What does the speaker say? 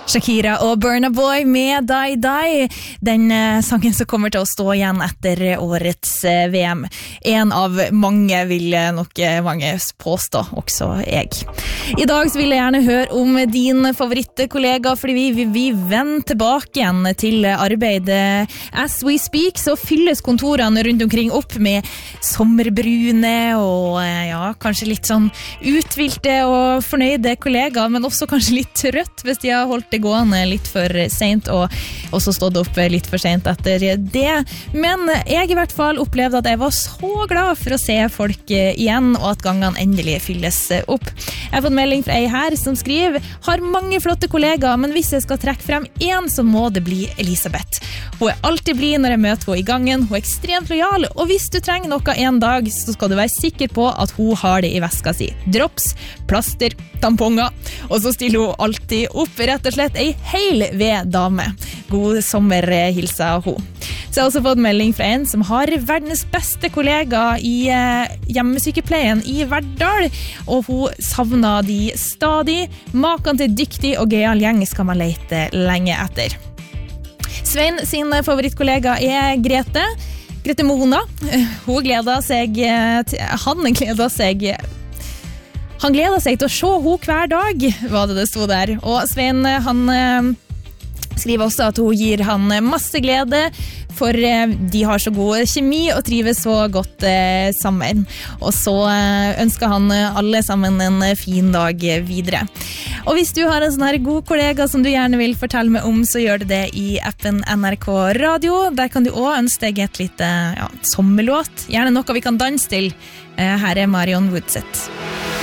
Shakira og Burna Boy med Die Die, den sangen som kommer til å stå igjen etter årets VM. En av mange vil nok mange påstå, også jeg. I dag så vil jeg gjerne høre om din favorittkollega, fordi vi vender tilbake igjen til arbeid. As we speak så fylles kontorene rundt omkring opp med sommerbrune og ja, kanskje litt sånn uthvilte og fornøyde kollegaer, men også kanskje litt trøtt hvis de har holdt det gående litt for sent og også stått opp litt for sent etter det. Men jeg i hvert fall opplevde at jeg var så glad for å se folk igjen, og at gangene endelig fylles opp. Jeg har fått melding fra ei her som skriver: har mange flotte kollegaer, men hvis jeg skal trekke frem en, så må det bli Elisabeth. Hun er alltid blid når jeg møter henne i gangen, hun er ekstremt lojal, og hvis du trenger noe en dag, så skal du være sikker på at hun har det i veska si. Drops, plaster, tamponger, og så stiller hun alltid opp, rett og slett ei heil ved dame. God sommer, hilser hun. Så jeg har også fått melding fra en som har verdens beste kollega i hjemmesykepleien i Verdal, og hun savner de stadig. Maken til dyktig og gøyal gjeng skal man lete lenge etter. Svein sin favorittkollega er Grete Mona. Han gleder seg til å se henne hver dag, var det sto der. Og Svein, han skriver også at hun gir han masse glede, for de har så god kjemi og trives så godt sammen. Og så ønsker han alle sammen en fin dag videre. Og hvis du har en sånn her god kollega som du gjerne vil fortelle meg om, så gjør du det i appen NRK Radio. Der kan du også ønske deg et lite sommerlåt. Gjerne noe vi kan danse til. Her er Marion Woodset.